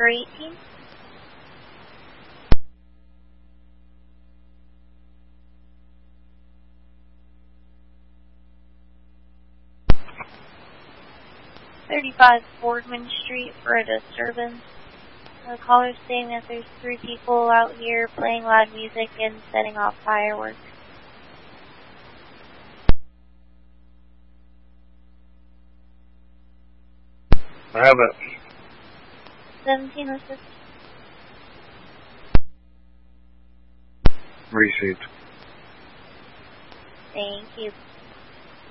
for 18. Boardman Street for a disturbance. The caller's saying that there's 3 people out here playing loud music and setting off fireworks. I have it. 1706. Received. Thank you.